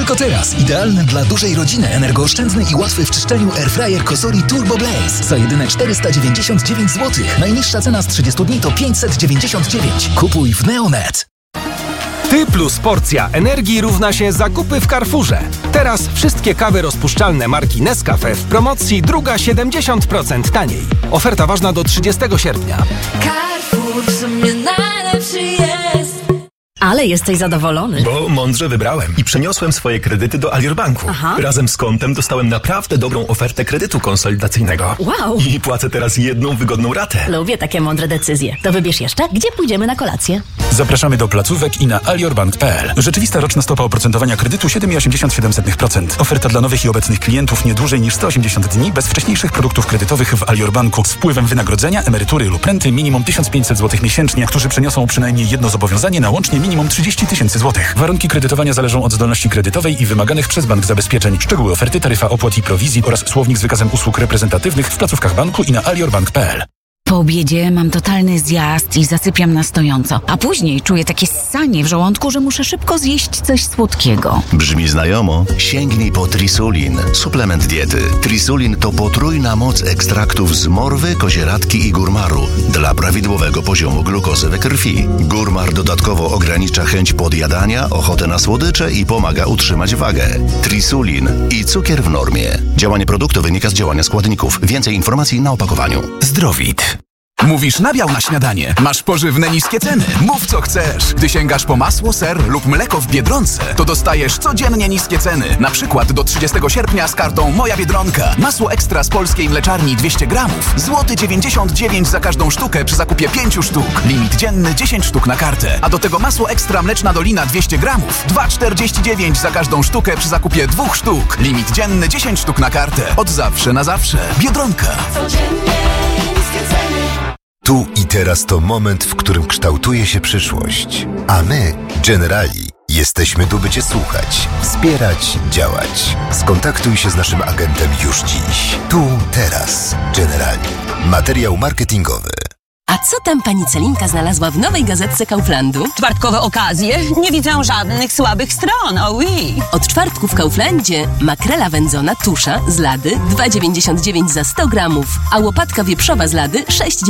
Tylko teraz. Idealny dla dużej rodziny, energooszczędny i łatwy w czyszczeniu airfryer Cosori Turbo Blaze. Za jedyne 499 zł. Najniższa cena z 30 dni to 599. Kupuj w Neonet. Ty plus porcja energii równa się zakupy w Carrefourze. Teraz wszystkie kawy rozpuszczalne marki Nescafe w promocji, druga 70% taniej. Oferta ważna do 30 sierpnia. Carrefour w sumie najlepszy jest. Ale jesteś zadowolony. Bo mądrze wybrałem i przeniosłem swoje kredyty do Alior Banku. Aha. Razem z kontem dostałem naprawdę dobrą ofertę kredytu konsolidacyjnego. Wow. I płacę teraz jedną wygodną ratę. Lubię takie mądre decyzje. To wybierz jeszcze, gdzie pójdziemy na kolację. Zapraszamy do placówek i na aliorbank.pl. Rzeczywista roczna stopa oprocentowania kredytu 7,87%. Oferta dla nowych i obecnych klientów nie dłużej niż 180 dni bez wcześniejszych produktów kredytowych w Alior Banku z wpływem wynagrodzenia, emerytury lub renty minimum 1500 zł miesięcznie, którzy przeniosą przynajmniej jedno zobowiązanie na łącznie minimum 30 000 złotych. Warunki kredytowania zależą od zdolności kredytowej i wymaganych przez bank zabezpieczeń. Szczegóły oferty, taryfa opłat i prowizji oraz słownik z wykazem usług reprezentatywnych w placówkach banku i na aliorbank.pl. Po obiedzie mam totalny zjazd i zasypiam na stojąco, a później czuję takie ssanie w żołądku, że muszę szybko zjeść coś słodkiego. Brzmi znajomo? Sięgnij po Trisulin, suplement diety. Trisulin to potrójna moc ekstraktów z morwy, kozieradki i górmaru dla prawidłowego poziomu glukozy we krwi. Górmar dodatkowo ogranicza chęć podjadania, ochotę na słodycze i pomaga utrzymać wagę. Trisulin i cukier w normie. Działanie produktu wynika z działania składników. Więcej informacji na opakowaniu. Zdrowit. Mówisz nabiał na śniadanie. Masz pożywne niskie ceny. Mów co chcesz. Gdy sięgasz po masło, ser lub mleko w Biedronce, to dostajesz codziennie niskie ceny. Na przykład do 30 sierpnia z kartą Moja Biedronka. Masło ekstra z polskiej mleczarni 200 gramów. Złoty 99 za każdą sztukę przy zakupie 5 sztuk. Limit dzienny 10 sztuk na kartę. A do tego masło ekstra Mleczna Dolina 200 gramów. 2,49 za każdą sztukę przy zakupie 2 sztuk. Limit dzienny 10 sztuk na kartę. Od zawsze na zawsze. Biedronka. Codziennie niskie ceny. Tu i teraz to moment, w którym kształtuje się przyszłość. A my, Generali, jesteśmy tu, by Cię słuchać, wspierać, działać. Skontaktuj się z naszym agentem już dziś. Tu, teraz. Generali. Materiał marketingowy. A co tam pani Celinka znalazła w nowej gazetce Kauflandu? Czwartkowe okazje? Nie widzę żadnych słabych stron, oui. Od czwartku w Kauflandzie makrela wędzona tusza z Lady 2,99 za 100 gramów, a łopatka wieprzowa z Lady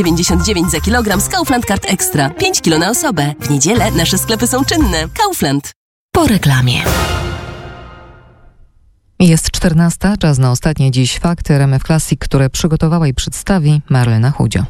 6,99 za kilogram z Kaufland Card Extra. 5 kilo na osobę. W niedzielę nasze sklepy są czynne. Kaufland. Po reklamie. Jest 14, czas na ostatnie dziś fakty RMF Classic, które przygotowała i przedstawi Marlena Chudzio.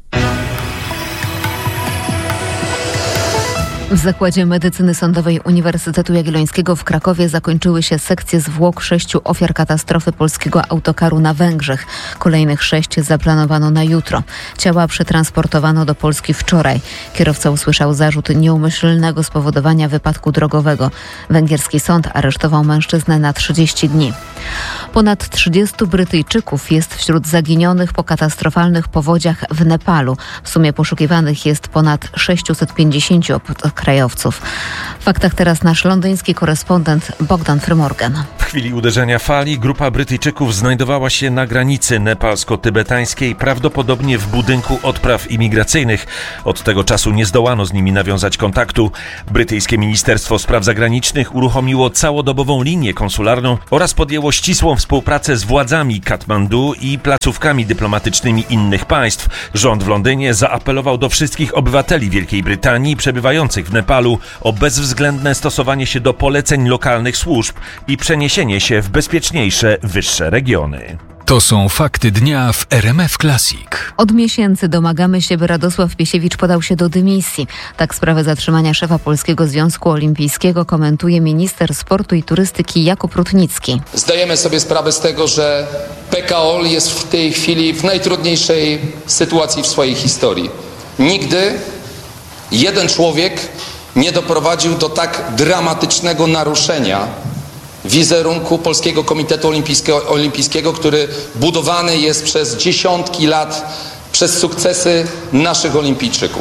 W Zakładzie Medycyny Sądowej Uniwersytetu Jagiellońskiego w Krakowie zakończyły się sekcje zwłok 6 ofiar katastrofy polskiego autokaru na Węgrzech. Kolejnych 6 zaplanowano na jutro. Ciała przetransportowano do Polski wczoraj. Kierowca usłyszał zarzut nieumyślnego spowodowania wypadku drogowego. Węgierski sąd aresztował mężczyznę na 30 dni. Ponad 30 Brytyjczyków jest wśród zaginionych po katastrofalnych powodziach w Nepalu. W sumie poszukiwanych jest ponad 650 krajowców. W faktach teraz nasz londyński korespondent Bogdan Frymorgan. W chwili uderzenia fali grupa Brytyjczyków znajdowała się na granicy nepalsko-tybetańskiej, prawdopodobnie w budynku odpraw imigracyjnych. Od tego czasu nie zdołano z nimi nawiązać kontaktu. Brytyjskie Ministerstwo Spraw Zagranicznych uruchomiło całodobową linię konsularną oraz podjęło ścisłą współpracę z władzami Katmandu i placówkami dyplomatycznymi innych państw. Rząd w Londynie zaapelował do wszystkich obywateli Wielkiej Brytanii przebywających w Nepalu o bezwzględne stosowanie się do poleceń lokalnych służb i przeniesienie się w bezpieczniejsze, wyższe regiony. To są fakty dnia w RMF Classic. Od miesięcy domagamy się, by Radosław Piesiewicz podał się do dymisji. Tak sprawę zatrzymania szefa Polskiego Związku Olimpijskiego komentuje minister sportu i turystyki Jakub Rutnicki. Zdajemy sobie sprawę z tego, że PKO jest w tej chwili w najtrudniejszej sytuacji w swojej historii. Nigdy jeden człowiek nie doprowadził do tak dramatycznego naruszenia wizerunku Polskiego Komitetu Olimpijskiego, który budowany jest przez dziesiątki lat przez sukcesy naszych olimpijczyków.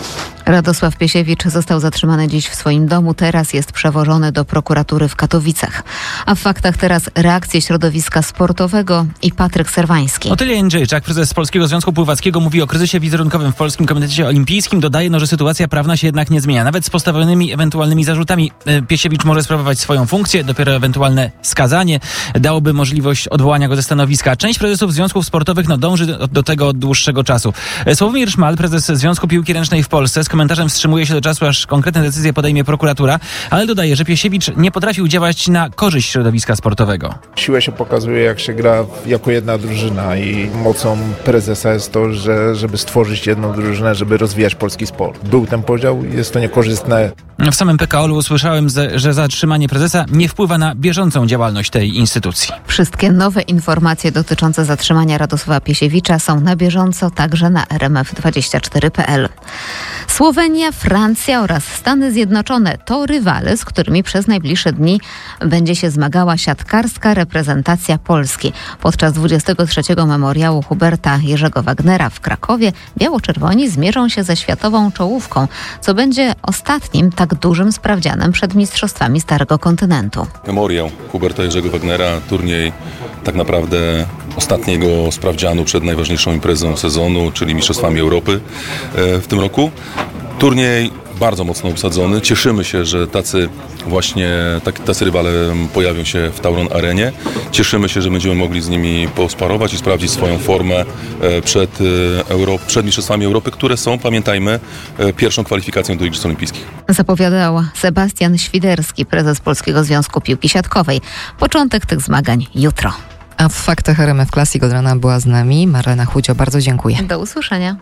Radosław Piesiewicz został zatrzymany dziś w swoim domu, teraz jest przewożony do prokuratury w Katowicach. A w faktach teraz reakcje środowiska sportowego i Patryk Serwański. Otylia Jędrzejczak, prezes Polskiego Związku Pływackiego, mówi o kryzysie wizerunkowym w Polskim Komitecie Olimpijskim. Dodaje, że sytuacja prawna się jednak nie zmienia. Nawet z postawionymi ewentualnymi zarzutami Piesiewicz może sprawować swoją funkcję. Dopiero ewentualne skazanie dałoby możliwość odwołania go ze stanowiska. Część prezesów związków sportowych dąży do tego od dłuższego czasu. Sławomir Szmal, prezes Związku Piłki Ręcznej w Polsce, z komentarzem wstrzymuje się do czasu, aż konkretne decyzje podejmie prokuratura, ale dodaje, że Piesiewicz nie potrafił działać na korzyść środowiska sportowego. Siłę się pokazuje, jak się gra jako jedna drużyna i mocą prezesa jest to, żeby stworzyć jedną drużynę, żeby rozwijać polski sport. Był ten podział, jest to niekorzystne. W samym PKOL-u usłyszałem, że zatrzymanie prezesa nie wpływa na bieżącą działalność tej instytucji. Wszystkie nowe informacje dotyczące zatrzymania Radosława Piesiewicza są na bieżąco także na rmf24.pl. Słowenia, Francja oraz Stany Zjednoczone to rywale, z którymi przez najbliższe dni będzie się zmagała siatkarska reprezentacja Polski. Podczas 23. memoriału Huberta Jerzego Wagnera w Krakowie biało-czerwoni zmierzą się ze światową czołówką, co będzie ostatnim tak dużym sprawdzianem przed mistrzostwami Starego Kontynentu. Memoriał Huberta Jerzego Wagnera, turniej tak naprawdę ostatniego sprawdzianu przed najważniejszą imprezą sezonu, czyli Mistrzostwami Europy w tym roku. Turniej bardzo mocno obsadzony. Cieszymy się, że tacy rywale pojawią się w Tauron Arenie. Cieszymy się, że będziemy mogli z nimi posparować i sprawdzić swoją formę przed Mistrzostwami Europy, które są, pamiętajmy, pierwszą kwalifikacją do Igrzysk Olimpijskich. Zapowiadał Sebastian Świderski, prezes Polskiego Związku Piłki Siatkowej. Początek tych zmagań jutro. A w faktach RMF Classic od rana była z nami Marlena Chudzio. Bardzo dziękuję. Do usłyszenia.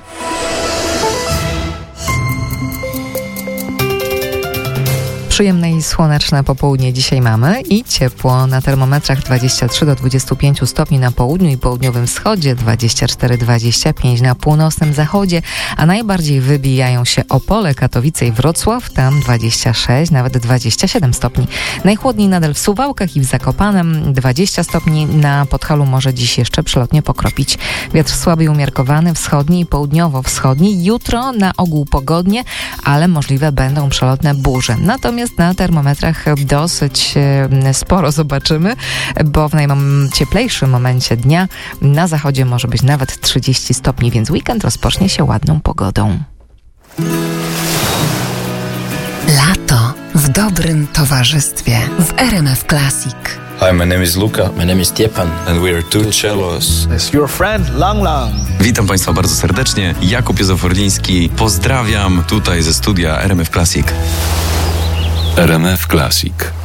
Przyjemne i słoneczne popołudnie dzisiaj mamy i ciepło. Na termometrach 23 do 25 stopni na południu i południowym wschodzie, 24-25 na północnym zachodzie, a najbardziej wybijają się Opole, Katowice i Wrocław, tam 26, nawet 27 stopni. Najchłodniej nadal w Suwałkach i w Zakopanem, 20 stopni, na Podhalu może dziś jeszcze przelotnie pokropić. Wiatr słaby i umiarkowany, wschodni i południowo-wschodni. Jutro na ogół pogodnie, ale możliwe będą przelotne burze. Natomiast na termometrach dosyć sporo zobaczymy, bo w najcieplejszym momencie dnia na zachodzie może być nawet 30 stopni, więc weekend rozpocznie się ładną pogodą. Lato w dobrym towarzystwie w RMF Classic. Hi, my name is Luka. My name is Stefan. And we are two cellos. It's your friend Lang Lang. Witam Państwa bardzo serdecznie. Jakub Józef-Orliński. Pozdrawiam tutaj ze studia RMF Classic. RMF Classic.